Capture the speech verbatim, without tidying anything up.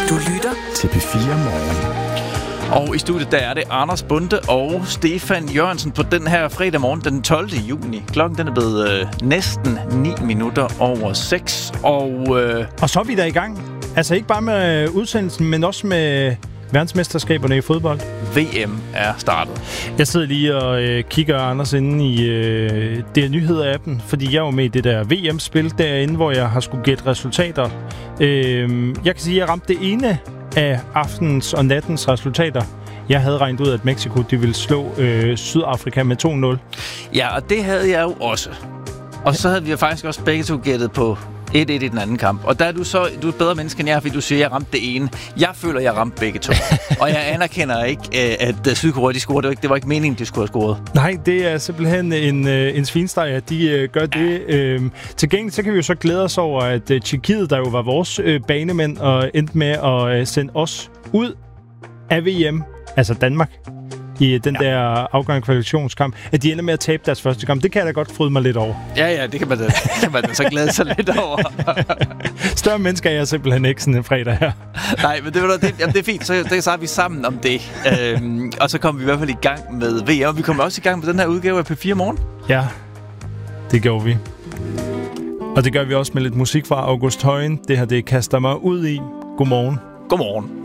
Du lytter til P fire Morgen. Og i studiet der er det Anders Bonde og Stefan Jørgensen på den her fredag morgen den tolvte juni. Klokken den er blevet øh, næsten ni minutter over seks. Og, øh... og så er vi der i gang. Altså ikke bare med udsendelsen, men også med verdensmesterskaberne i fodbold. V M er startet. Jeg sidder lige og øh, kigger Anders inde i øh, det nyheder-appen, fordi jeg var med i det der V M-spil derinde, hvor jeg har skulle gætte resultater. Øh, jeg kan sige, at jeg ramte det ene af aftenens og nattens resultater. Jeg havde regnet ud, at Mexico de ville slå øh, Sydafrika med to nul. Ja, og det havde jeg jo også. Og så havde vi faktisk også begge to gættet på et et i den anden kamp. Og der er du så du er et bedre menneske end jeg, fordi du siger, at jeg ramte det ene. Jeg føler, at jeg ramte begge to. Og jeg anerkender ikke, at Sydkorea de scorede. Det var ikke, det var ikke meningen, de skulle have scoret. Nej, det er simpelthen en, en svinsteg, at de gør det. Øhm, til gengæld så kan vi jo så glæde os over, at uh, Tjekkiet, der jo var vores øh, banemænd, og endte med at uh, sende os ud af V M, altså Danmark, i den ja. der afgørende kvalifikationskamp, at de ender med at tabe deres første kamp. Det kan jeg da godt fryde mig lidt over. Ja, ja, det kan man da, det kan man da så glæde sig lidt over. Større mennesker er jeg simpelthen ikke sådan en fredag her. Nej, men det, det, jamen, det er fint. Så, det, så er vi sammen om det. Øhm, og så kommer vi i hvert fald i gang med V M. Vi kommer også i gang med den her udgave af P fire Morgen. Ja, det gjorde vi. Og det gør vi også med lidt musik fra August Højen. Det her, det kaster mig ud i. Godmorgen. Godmorgen.